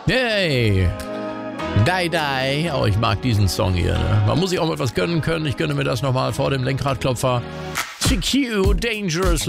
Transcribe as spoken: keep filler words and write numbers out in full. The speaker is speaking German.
Hey! Die, die. Oh, ich mag diesen Song hier. Ne? Man muss sich auch mal was gönnen können. Ich gönne mir das nochmal vor dem Lenkradklopfer. C Q, Dangerous